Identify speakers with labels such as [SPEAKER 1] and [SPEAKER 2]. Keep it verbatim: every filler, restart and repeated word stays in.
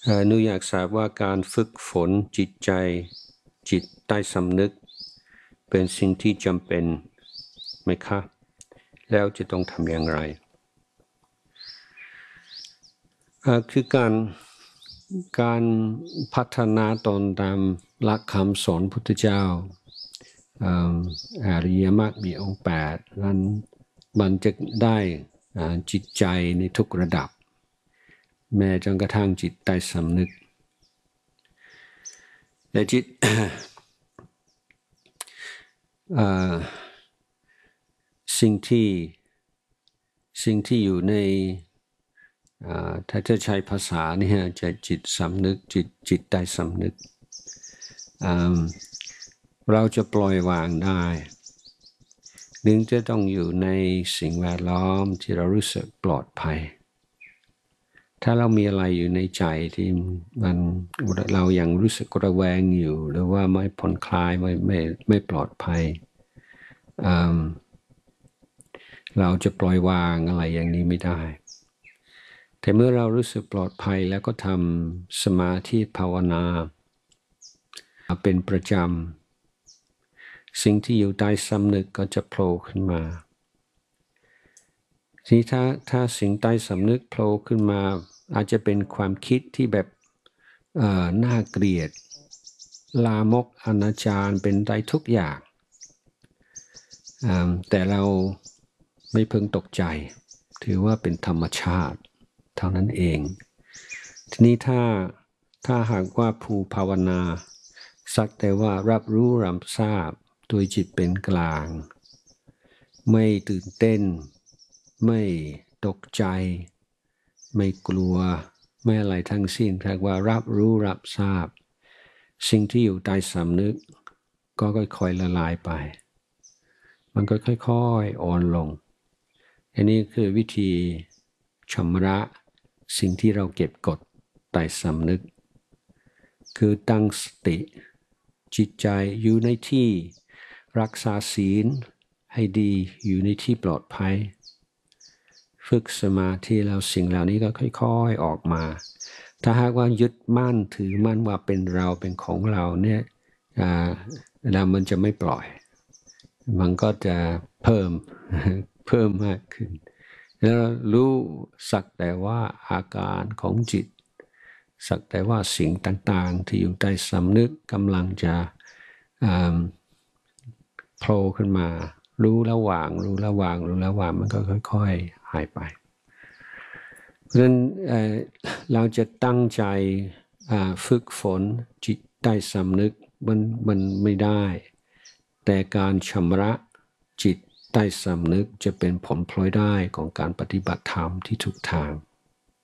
[SPEAKER 1] หนูอยากทราบว่าการฝึกฝนจิตใจจิตใต้สำนึกเป็นสิ่งที่จำเป็นไหมคะแล้วจะต้องทำอย่างไรคือการการพัฒนาตนตามหลักคำสอนพุทธเจ้าอริยมรรคมีองค์แปดนั้นมันจะได้จิตใจในทุกระดับแม้จนกระทั่งจิตใต้สำนึกแต่จิต สิ่งที่สิ่งที่อยู่ในถ้าจะใช้ภาษาเนี่ยจะจิตสำนึกจิตจิตใต้สำนึกเราจะปล่อยวางได้หนึ่งจะต้องอยู่ในสิ่งแวดล้อมที่เรารู้สึกปลอดภัยถ้าเรามีอะไรอยู่ในใจที่มันเรายังรู้สึกระแวงอยู่หรือว่าไม่ผ่อนคลายไม่ไม่ไม่ปลอดภัยเราจะปล่อยวางอะไรอย่างนี้ไม่ได้แต่เมื่อเรารู้สึกปลอดภัยแล้วก็ทำสมาธิภาวนาเป็นประจำสิ่งที่อยู่ใต้สำนึกก็จะโผล่ขึ้นมาทีถ้าถ้าสิ่งใต้สำนึกโผล่ขึ้นมาอาจจะเป็นความคิดที่แบบน่าเกลียดลามกอนาจารเป็นได้ทุกอย่างแต่เราไม่พึงตกใจถือว่าเป็นธรรมชาติเท่านั้นเองทีนี้ถ้าถ้าหากว่าผู้ภาวนาสักแต่ว่ารับรู้รับทราบโดยจิตเป็นกลางไม่ตื่นเต้นไม่ตกใจไม่กลัวไม่อะไรทั้งสิ้นแต่ว่ารับรู้รับทราบสิ่งที่อยู่ใต้สำนึกก็ค่อยๆละลายไปมันก็ค่อยๆอ่อนลงอันนี้คือวิธีชำระสิ่งที่เราเก็บกดใต้สำนึกคือตั้งสติจิตใจอยู่ในที่รักษาศีลให้ดีอยู่ในที่ปลอดภัยฝึกสมาธิแล้วสิ่งเหล่านี้ก็ค่อยๆออกมาถ้าหากว่ายึดมั่นถือมั่นว่าเป็นเราเป็นของเราเนี่ยแล้วมันจะไม่ปล่อยมันก็จะเพิ่มเพิ่มมากขึ้นแล้วรู้สักแต่ว่าอาการของจิตสักแต่ว่าสิ่งต่างๆที่อยู่ใต้สำนึกกำลังจะโผล่ขึ้นมารู้ระหว่างรู้ระหว่างรู้ระหว่างมันก็ค่อยๆหายไปเพราะฉะนั้นเราจะตั้งใจฝึกฝนจิตใต้สำนึกมันมันไม่ได้แต่การชำระจิตใต้สำนึกจะเป็นผลพลอยได้ของการปฏิบัติธรรมที่ถูกทาง